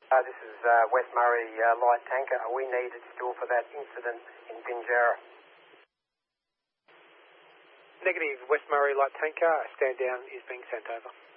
This is West Murray light tanker. Are we needed still for that incident in Pinjarra? Negative, West Murray light tanker. Stand down is being sent over.